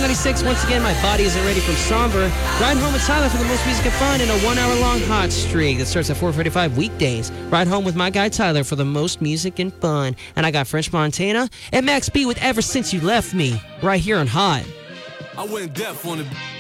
Hot 96, once again, my body isn't ready from somber. Ride home with Tyler for the most music and fun in a 1 hour long hot streak that starts at 4:45 weekdays. Ride home with my guy Tyler for the most music and fun. And I got French Montana and Max B with Ever Since You Left Me right here on Hot. I went deaf on the